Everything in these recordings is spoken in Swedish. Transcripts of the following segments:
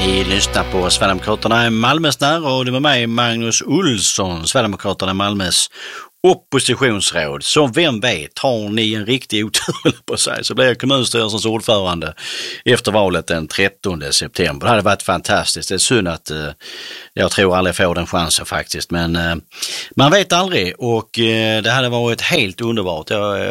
Ni lyssnar på Sverigedemokraterna i Malmös närradio och det var mig Magnus Olsson, Sverigedemokraterna i Malmös oppositionsråd. Så vem vet, har ni en riktig otur på sig så blir jag kommunstyrelsens ordförande efter valet den 13 september. Det hade varit fantastiskt. Det är synd att jag tror aldrig får den chansen faktiskt, men man vet aldrig och det hade varit helt underbart.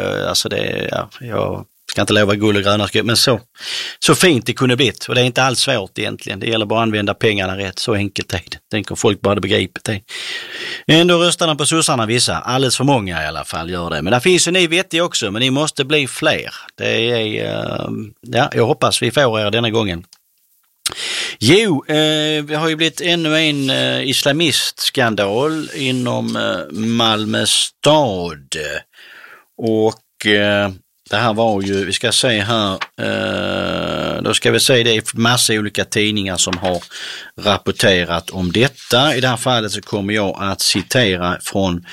Jag ska inte lova guld och gröna skog, men så fint det kunde blivit. Och det är inte alls svårt egentligen. Det gäller bara att använda pengarna rätt. Så enkelt är det. Tänker folk bara hade begripit det. Ändå röstar på sossarna vissa. Alldeles för många i alla fall gör det. Men det finns ju ni vettiga också. Men ni måste bli fler. Det är, jag hoppas vi får er denna gången. Jo, vi har ju blivit ännu en islamistskandal inom Malmö stad. Och det här var ju, vi ska se här, då ska vi säga det är massa olika tidningar som har rapporterat om detta. I det här fallet så kommer jag att citera från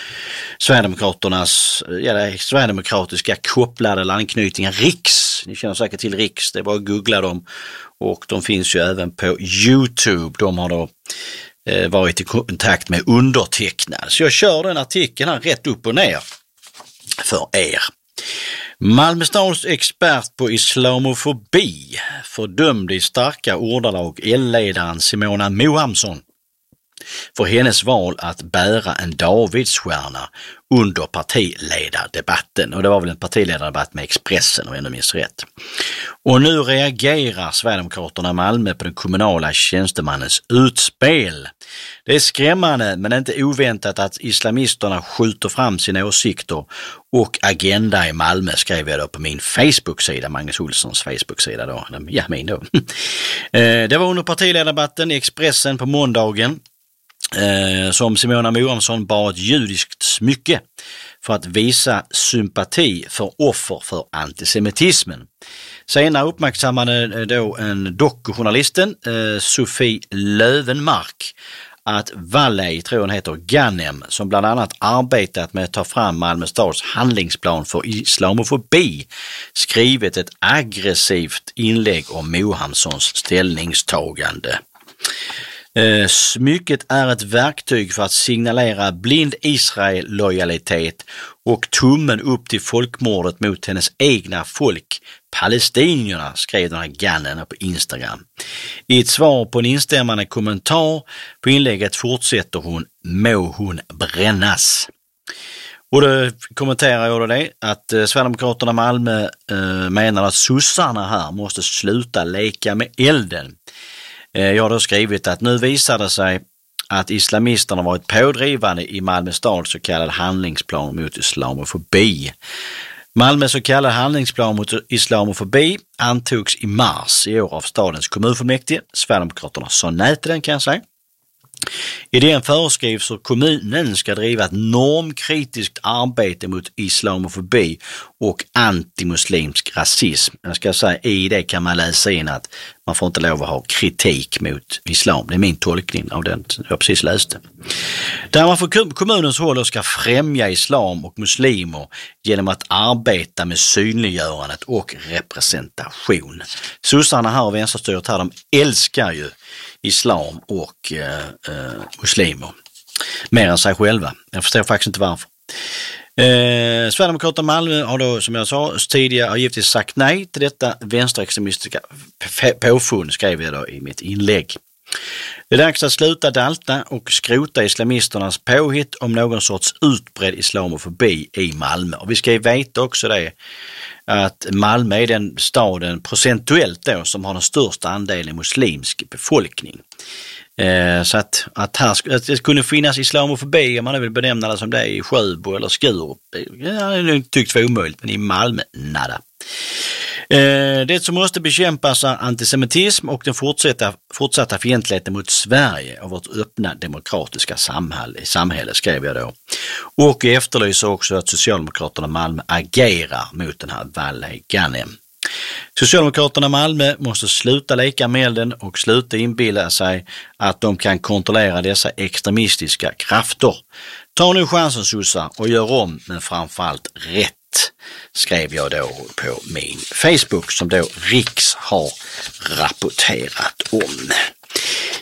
Sverigedemokratiska kopplade landknytningar, Riks. Ni känner säkert till Riks, det är bara att googla dem och de finns ju även på YouTube. De har då varit i kontakt med undertecknad. Så jag kör den artikeln här rätt upp och ner för er. Malmö stads expert på islamofobi fördömde i starka ordalag L-ledaren Simona Mohamsson för hennes val att bära en Davidsstjärna under partiledardebatten. Och det var väl en partiledardebatt med Expressen om jag inte minns rätt. Och nu reagerar Sverigedemokraterna i Malmö på den kommunala tjänstemannens utspel. Det är skrämmande men inte oväntat att islamisterna skjuter fram sina åsikter och agenda i Malmö, skrev jag då på min Facebook-sida, Magnus Olssons Facebook-sida då. Ja, min då. Det var under partiledardebatten i Expressen på måndagen som Simona Mohamsson bar ett judiskt smycke för att visa sympati för offer för antisemitismen. Senare uppmärksammade då en dokujournalisten Sofie Lövenmark att Valley, tror hon heter, Ghanem, som bland annat arbetat med att ta fram Malmö stads handlingsplan för islamofobi, skrivit ett aggressivt inlägg om Mohamssons ställningstagande. Smycket är ett verktyg för att signalera blind Israel-lojalitet och tummen upp till folkmordet mot hennes egna folk, palestinierna, skrev den här Gannen på Instagram. I ett svar på en instämmande kommentar på inlägget fortsätter hon: må hon brännas. Och då kommenterar jag det att Sverigedemokraterna Malmö menar att sossarna här måste sluta leka med elden. Jag har då skrivit att nu visar det sig att islamisterna varit pådrivande i Malmö stads så kallad handlingsplan mot islamofobi. Malmö så kallad handlingsplan mot islamofobi antogs i mars i år av stadens kommunfullmäktige. Sverigedemokraterna sa nej till den, kan jag säga. I den föreskrivs att kommunen ska driva ett normkritiskt arbete mot islamofobi och antimuslimsk rasism. Jag ska säga, i det kan man läsa in att man får inte lov att ha kritik mot islam. Det är min tolkning av den jag precis läste. Där man från kommunens håll ska främja islam och muslimer genom att arbeta med synliggörandet och representation. Sossarna här och vänsterstyret här, de älskar ju islam och muslimer mer än sig själva. Jag förstår faktiskt inte varför. Sverigedemokraterna Malmö har då, som jag sa tidigare, givetvis sagt nej till detta vänsterextremistiska påfund, skrev jag då i mitt inlägg. Det är dags att sluta dalta och skrota islamisternas påhitt om någon sorts utbredd islamofobi i Malmö. Och vi ska ju veta också det att Malmö är den staden procentuellt då som har den största andelen muslimsk befolkning. Så att det kunde finnas islamofobi, om man vill benämna det som det är, i Sjöbo eller Skurup. Jag har tyckt det var omöjligt, men i Malmö, nada. Det som måste bekämpas är antisemitism och den fortsatta fientligheten mot Sverige och vårt öppna demokratiska samhälle, skrev jag då. Och jag efterlyser också att Socialdemokraterna Malmö agerar mot den här Valley Ghanem. Socialdemokraterna Malmö måste sluta leka med elden och sluta inbilla sig att de kan kontrollera dessa extremistiska krafter. Ta nu chansen, sossar, och gör om, men framförallt rätt, skrev jag då på min Facebook som då Riks har rapporterat om.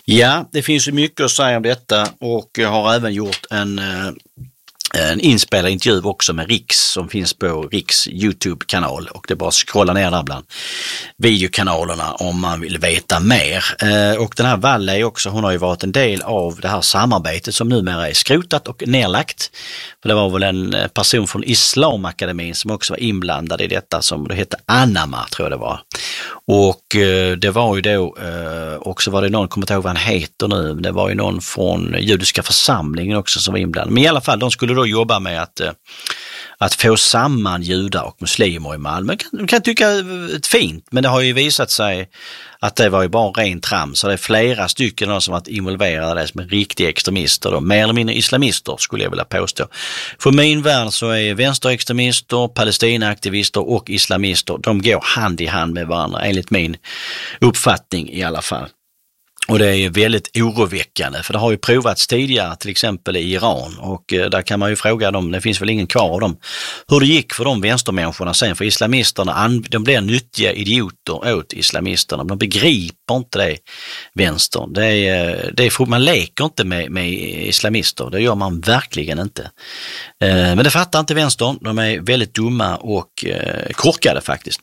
Ja, det finns ju mycket att säga om detta och jag har även gjort en inspelad intervju också med Riks som finns på Riks YouTube-kanal och det är bara att scrolla ner där bland videokanalerna om man vill veta mer. Och den här Valle också, hon har ju varit en del av det här samarbetet som numera är skrotat och nedlagt. För det var väl en person från Islamakademin som också var inblandad i detta som det hette Anama, tror jag det var. Och det var ju då också, var det någon, kommer inte ihåg vad han heter nu, det var ju någon från judiska församlingen också som var inblandad. Men i alla fall, de skulle då jobba med att få samman judar och muslimer i Malmö. Man kan tycka det fint, men det har ju visat sig att det var ju bara ren trams. Så det är flera stycken som varit involverade som är riktiga extremister, då, mer eller mindre islamister skulle jag vilja påstå. För min värld så är vänsterextremister, palestinaaktivister och islamister, de går hand i hand med varandra enligt min uppfattning i alla fall. Och det är väldigt oroväckande för det har ju provats tidigare till exempel i Iran och där kan man ju fråga dem, det finns väl ingen kvar av dem, hur det gick för de vänstermänniskorna sen, för islamisterna de blir nyttiga idioter åt islamisterna, de begriper inte det vänstern. Det är, man leker inte med islamister, det gör man verkligen inte. Men det fattar inte vänstern, de är väldigt dumma och korkade faktiskt.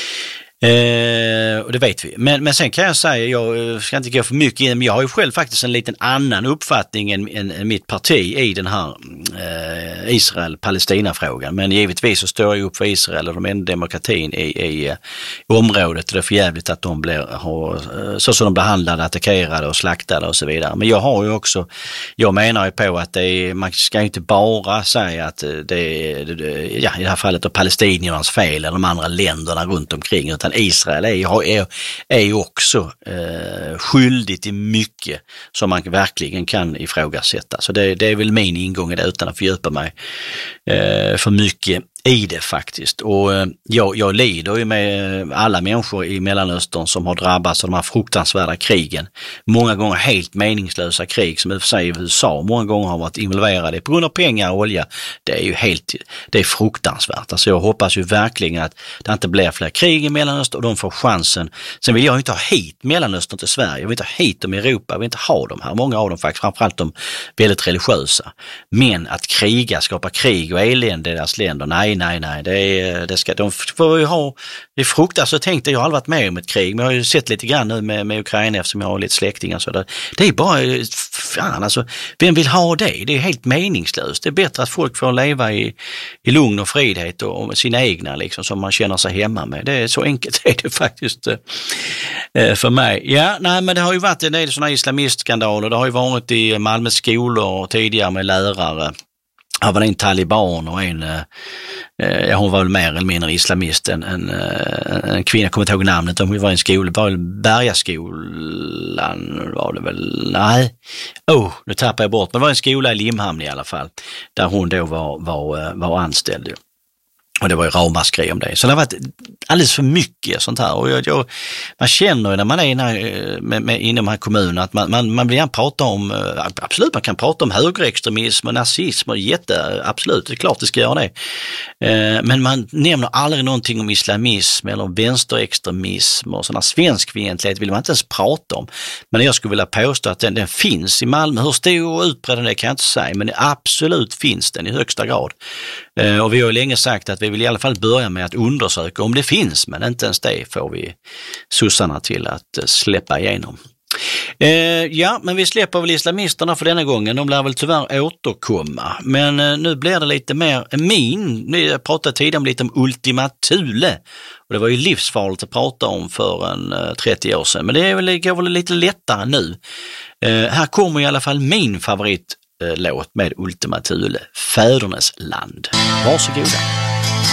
Och det vet vi. Men sen kan jag säga, jag ska inte gå för mycket in, men jag har ju själv faktiskt en liten annan uppfattning än mitt parti i den här Israel-Palestina-frågan. Men givetvis så står jag upp för Israel och de är en demokratin i området. Det är för jävligt att de så som de behandlade, attackerade och slaktade och så vidare. Men jag har ju också, jag menar ju på att man ska inte bara säga att det är, i det här fallet då palestiniernas fel eller de andra länderna runt omkring, utan Israel är också skyldig till mycket som man verkligen kan ifrågasätta. Så det är väl min ingång i det utan att fördjupa mig för mycket i det faktiskt. Och jag lider ju med alla människor i Mellanöstern som har drabbats av de här fruktansvärda krigen. Många gånger helt meningslösa krig som i och för sig i USA många gånger har varit involverade på grund av pengar och olja. Det är ju det är fruktansvärt. Alltså jag hoppas ju verkligen att det inte blir fler krig i Mellanöstern och de får chansen. Sen vill jag inte ha hit Mellanöstern till Sverige. Jag vill inte ha hit dem i Europa. Jag vill inte ha dem här. Många av dem faktiskt, framförallt de väldigt religiösa. Men att skapa krig och elände i deras länder, nej. Det ska de får ju ha. Det är fruktansvärt tänkt. Jag har aldrig varit med om ett krig, men jag har ju sett lite grann nu med Ukraina eftersom jag har lite släktingar så där. Det är bara fan alltså, vem vill ha det? Det är helt meningslöst. Det är bättre att folk får leva i lugn och frihet och med sina egna liksom som man känner sig hemma med. Det är så enkelt är det faktiskt för mig. Ja, nej, men det har ju varit en del sådana islamistskandaler. Det har ju varit i Malmö skolor tidigare med lärare. Här var det en taliban och hon var väl mer eller mindre islamist, en kvinna, kommer inte ihåg namnet, hon var i en skola, var Bergaskolan var det väl, nej, nu tappar jag bort, men det var en skola i Limhamn i alla fall, där hon då var anställd. Och det var ju ramaskri om det. Så det har varit alldeles för mycket sånt här. Och man känner ju när man är inom de här kommunerna att man vill gärna prata om, absolut man kan prata om högerextremism och nazism och absolut, det är klart det ska göra det. Men man nämner aldrig någonting om islamism eller vänsterextremism och sådana svenskfientlighet vill man inte ens prata om. Men jag skulle vilja påstå att den finns i Malmö. Hur stor och utbredd det kan jag inte säga, men absolut finns den i högsta grad. Och vi har ju länge sagt att vi vill i alla fall börja med att undersöka om det finns, men inte ens det får vi sossarna till att släppa igenom. Ja, men vi släpper väl islamisterna för denna gången. De lär väl tyvärr återkomma. Men nu blir det lite mer jag pratade tidigare om lite om Ultima Thule. Och det var ju livsfarligt att prata om för 30 år sedan. Men det går väl lite lättare nu. Här kommer i alla fall min favoritlåt med Ultima Thule, Fädernes land. Varsågoda.